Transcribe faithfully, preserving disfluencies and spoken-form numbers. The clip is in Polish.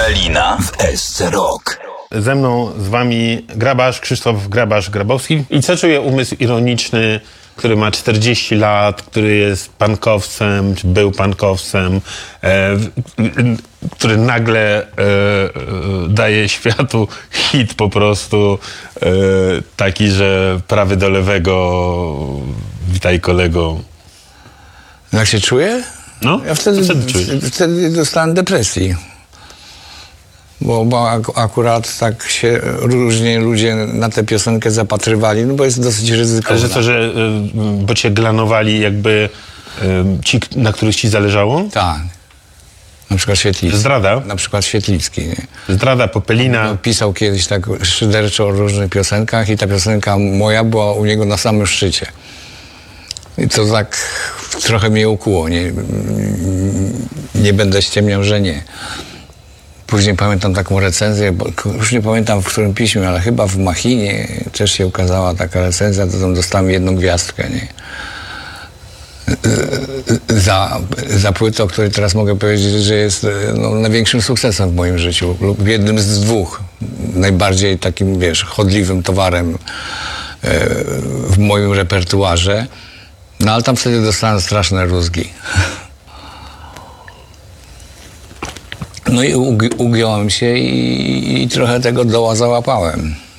Galina w S C Rock. Ze mną, z wami Grabarz, Krzysztof Grabarz-Grabowski. I co czuje umysł ironiczny, który ma czterdzieści lat, który jest punkowcem, czy był punkowcem, e, który nagle e, e, daje światu hit po prostu e, taki, że prawy do lewego, witaj kolego. Jak się czuję? No, Ja wtedy, wtedy, w, wtedy dostałem depresji. Bo, bo ak akurat tak się różnie ludzie na tę piosenkę zapatrywali, no bo jest dosyć ryzykowna. Ale że to, że, y, bo cię glanowali jakby y, ci, na których ci zależało? Tak. Na przykład Świetlicki. Zdrada? Na przykład Świetlicki. Nie? Zdrada, Popelina. No, pisał kiedyś tak szyderczo o różnych piosenkach i ta piosenka moja była u niego na samym szczycie. I to tak trochę mnie ukuło. Nie, nie będę ściemniał, że nie. Później pamiętam taką recenzję, bo już nie pamiętam w którym piśmie, ale chyba w Machinie też się ukazała taka recenzja, to tam dostałem jedną gwiazdkę, nie? Za, za płytę, o której teraz mogę powiedzieć, że jest no, największym sukcesem w moim życiu, lub jednym z dwóch. Najbardziej takim, wiesz, chodliwym towarem w moim repertuarze. No ale tam wtedy dostałem straszne rózgi. No i ugiąłem się i, i trochę tego doła załapałem.